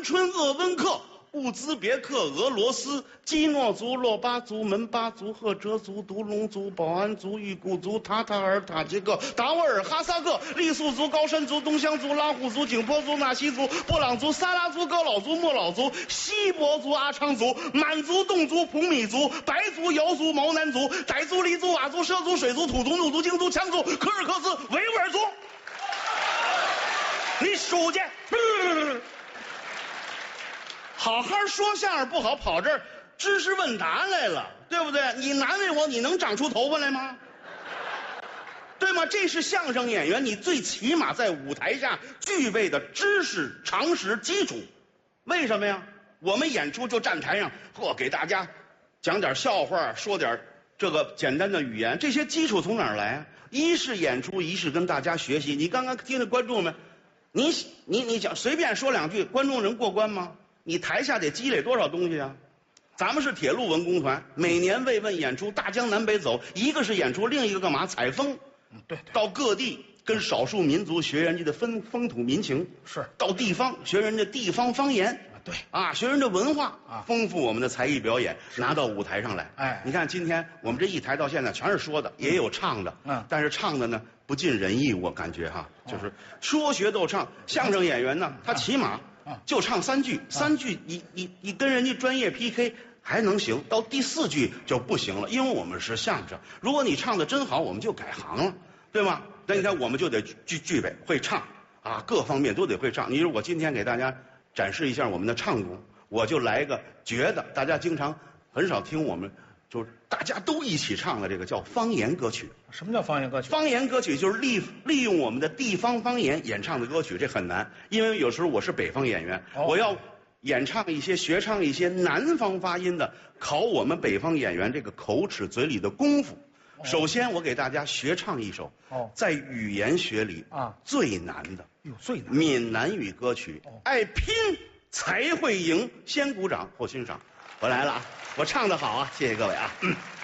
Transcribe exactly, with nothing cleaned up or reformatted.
春鄂温克。乌兹别克、俄罗斯、基诺族、洛巴族、门巴族、赫哲族、独龙族、保安族、裕古族、塔塔尔、塔吉克、达斡尔、哈萨克、傈僳族、高山族、东乡族、拉祜族、景颇族、纳西族、布朗族、撒拉族、高老族、莫老族、锡伯族、阿昌族、满族、侗族、普米族、白族、瑶族、毛南族、傣族、黎族、佤族、畲族、水族、土族、怒族、京族、羌族、柯尔克斯、维吾尔族。你数去。好好说相声不好，跑这儿知识问答来了，对不对？你难为我，你能长出头发来吗？对吗？这是相声演员你最起码在舞台下具备的知识常识基础。为什么呀？我们演出就站台上，嚯，给大家讲点笑话，说点这个简单的语言，这些基础从哪儿来啊？一是演出，一是跟大家学习。你刚刚听的观众们，你你你讲随便说两句，观众能过关吗？你台下得积累多少东西啊？咱们是铁路文工团，每年慰问演出，大江南北走，一个是演出，另一个干嘛？采风。 嗯，对，对到各地跟少数民族学人家的风风土民情， 是到地方学人家地方方言， 对啊，学人家文化啊， 丰富我们的才艺表演，拿到舞台上来。 哎， 你看今天我们这一台到现在全是说的，也有唱的， 嗯， 但是唱的呢不尽人意，我感觉哈，就是说学逗唱。相声演员呢，他起码就唱三句，三句你你你跟人家专业 P K 还能行，到第四句就不行了，因为我们是相声。如果你唱的真好，我们就改行了，对吗？那你看我们就得具具备会唱啊，各方面都得会唱。你说我今天给大家展示一下我们的唱功，我就来一个觉得大家经常很少听我们，就是大家都一起唱的这个叫方言歌曲。 什么叫方言歌曲？ 方言歌曲就是利利用我们的地方方言演唱的歌曲，这很难，因为有时候我是北方演员， 哦、 我要演唱一些学唱一些南方发音的，考我们北方演员这个口齿嘴里的功夫。哦、首先，我给大家学唱一首哦，在语言学里啊最难的， 哟最难闽南语歌曲，哦、爱拼才会赢，先鼓掌后欣赏。我来了啊，我唱得好啊，谢谢各位啊。嗯